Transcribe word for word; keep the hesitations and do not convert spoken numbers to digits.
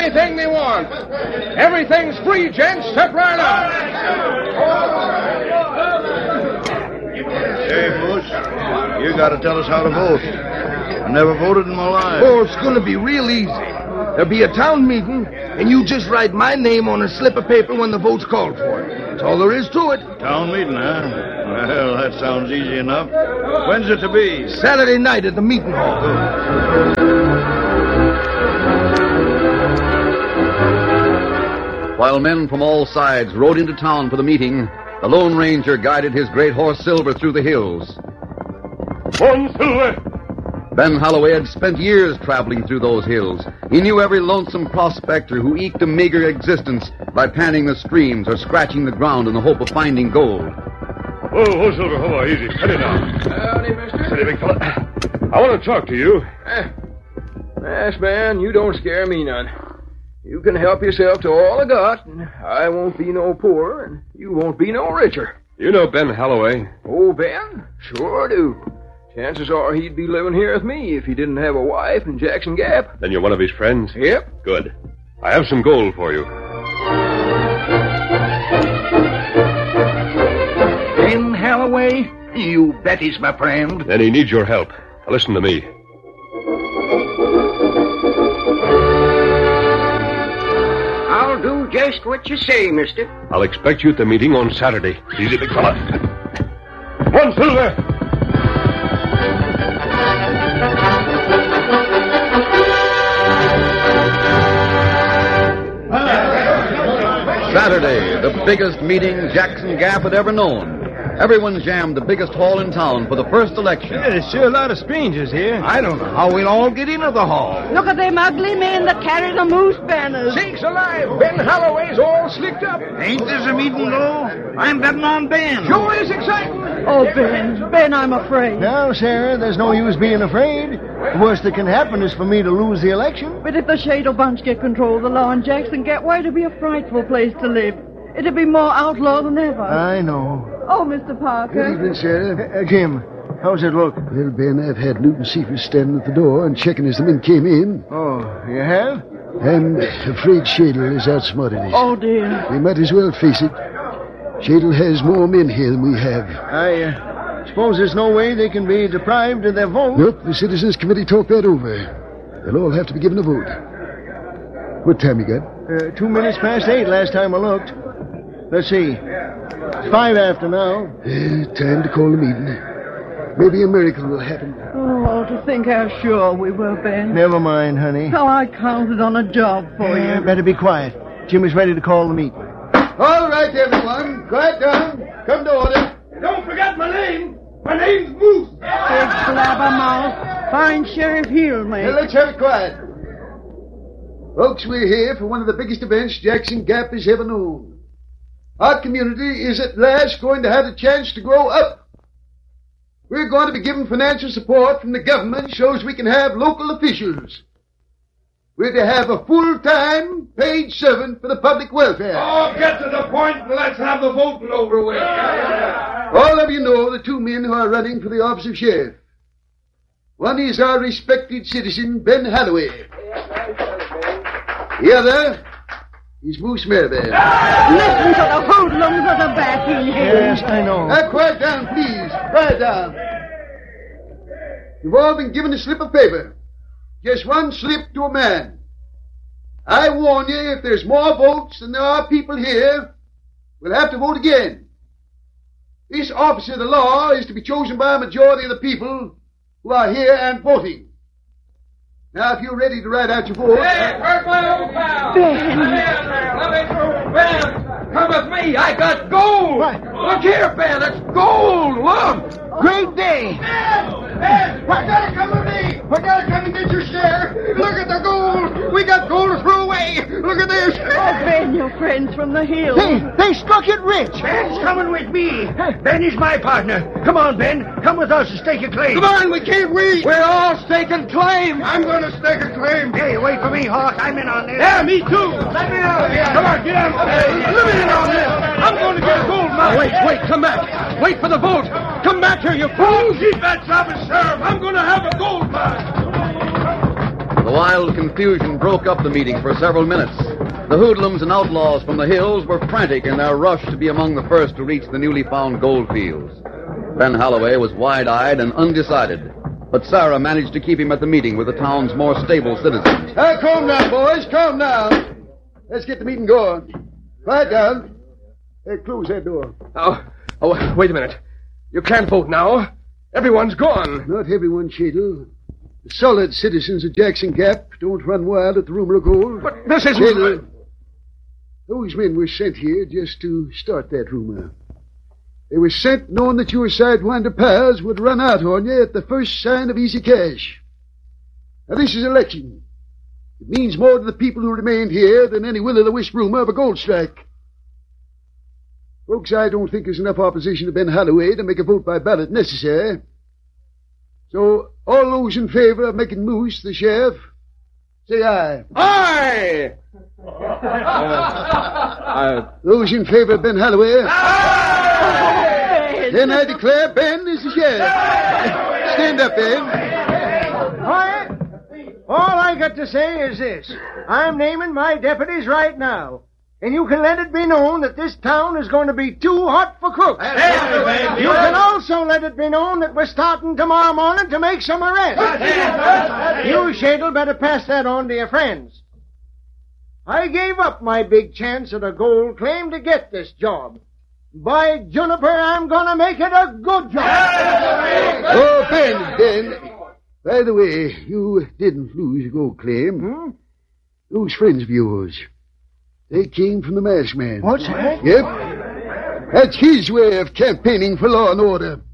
anything they want. Everything's free, gents. Step right up. Hey, Moose, you got to tell us how to vote. I never voted in my life. Oh, it's going to be real easy. There'll be a town meeting, and you just write my name on a slip of paper when the vote's called for. That's all there is to it. Town meeting, huh? Well, that sounds easy enough. When's it to be? Saturday night at the meeting hall. While men from all sides rode into town for the meeting, the Lone Ranger guided his great horse Silver through the hills. One Silver! Ben Holloway had spent years traveling through those hills. He knew every lonesome prospector who eked a meager existence by panning the streams or scratching the ground in the hope of finding gold. Oh, oh, Silver, hold on, easy. Steady now. Howdy, mister. Steady, big fella. I want to talk to you. Eh, Masked man, you don't scare me none. You can help yourself to all I got, and I won't be no poorer, and you won't be no richer. You know Ben Holloway? Oh, Ben? Sure do. Chances are he'd be living here with me if he didn't have a wife in Jackson Gap. Then you're one of his friends? Yep. Good. I have some gold for you. Ben Holloway? You bet he's my friend. Then he needs your help. Now listen to me. I'll do just what you say, mister. I'll expect you at the meeting on Saturday. Easy, big fella. One Silver! Saturday, the biggest meeting Jackson Gap had ever known. Everyone jammed the biggest hall in town for the first election. Yeah, there's sure a lot of strangers here. I don't know how we'll all get into the hall. Look at them ugly men that carry the moose banners. Sakes alive, Ben Holloway's all slicked up. Ain't this a meeting, though? I'm betting on Ben. Sure is exciting. Oh, Ben, Ben, I'm afraid. Now, Sarah, there's no use being afraid. The worst that can happen is for me to lose the election. But if the Shadow Bunch get control of the law in Jackson Gap, why, it'd be a frightful place to live. It'd be more outlaw than ever. I know. Oh, Mister Parker. Good evening, Sarah. Uh, Jim, how's it look? Well, Ben, I've had Newton Cephas standing at the door and checking as the men came in. Oh, you have? I'm afraid Shadle has outsmarted us. Oh, dear. We might as well face it. Shadle has more men here than we have. I uh, suppose there's no way they can be deprived of their vote. Nope, the Citizens Committee talked that over. They'll all have to be given a vote. What time you got? Uh, two minutes past eight last time I looked. Let's see. It's five after now. Uh, time to call the meeting. Maybe a miracle will happen. Oh, to think how sure we were, Ben. Never mind, honey. How I counted on a job for Yeah, you. better be quiet. Jim is ready to call the meeting. All right, everyone. Quiet down. Come to order. Don't forget my name. My name's Moose. Big blabbermouth. Find Sheriff Hill, mate. Now, let's have it quiet. Folks, we're here for one of the biggest events Jackson Gap has ever known. Our community is at last going to have a chance to grow up. We're going to be given financial support from the government shows we can have local officials. We're to have a full-time paid servant for the public welfare. Oh, get to the point and let's have the voting over with. All of you know the two men who are running for the office of sheriff. One is our respected citizen, Ben Holloway. The other is Moose Merivale. Listen to the hoodlums of the backing here. Yes, I know. Now, quiet down, please. Quiet down. You've all been given a slip of paper. Just one slip to a man. I warn you, if there's more votes than there are people here, we'll have to vote again. This officer of the law is to be chosen by a majority of the people who are here and voting. Now, if you're ready to write out your vote... Hey, where's my old pal? Ben. Come in there. Let me through. Ben, come with me. I got gold. What? Look here, Ben. It's gold. Look. Great day. Ben, Ben, you gotta come with me. We gotta come and get your share. Look at the gold. We got gold to throw away. Look at this. Oh, Ben, your friends from the hills. Hey, they struck it rich. Ben's coming with me. Ben is my partner. Come on, Ben. Come with us and stake a claim. Come on, we can't wait. We're all staking claim. I'm going to stake a claim. Hey, wait for me, Hawk. I'm in on this. Yeah, me too. Let me out. Yeah. Come on, get out. Hey, let me in on this. I'm going to get a gold mine. Wait, wait, come back. Wait for the vote. Come back here, you fools. Keep that job and serve. I'm going to have a gold mine. The wild confusion broke up the meeting for several minutes. The hoodlums and outlaws from the hills were frantic in their rush to be among the first to reach the newly found gold fields. Ben Holloway was wide-eyed and undecided, but Sarah managed to keep him at the meeting with the town's more stable citizens. Hey, calm down, boys. Calm down. Let's get the meeting going. Quiet down. Hey, close that door. Oh, oh, wait a minute. You can't vote now. Everyone's gone. Not everyone, Cheadle. The solid citizens of Jackson Gap don't run wild at the rumor of gold. But this isn't... Cheadle, those men were sent here just to start that rumor. They were sent knowing that your sidewinder pals would run out on you at the first sign of easy cash. Now, this is election. It means more to the people who remained here than any will-o'-the-wisp rumor of a gold strike. Folks, I don't think there's enough opposition to Ben Holloway to make a vote by ballot necessary. So, all those in favor of making Moose the sheriff, say aye. Aye! Uh, uh, those in favor of Ben Holloway? Aye! Then I declare Ben is the sheriff. Stand up, Ben. Quiet. All I got to say is this. I'm naming my deputies right now. And you can let it be known that this town is going to be too hot for cooks. You can also let it be known that we're starting tomorrow morning to make some arrests. You, Shadle, better pass that on to your friends. I gave up my big chance at a gold claim to get this job. By Juniper, I'm going to make it a good job. Oh, Ben, Ben. By the way, you didn't lose your gold claim. Hmm? Those friends of yours, they came from the masked man. What's that? Yep. That's his way of campaigning for law and order.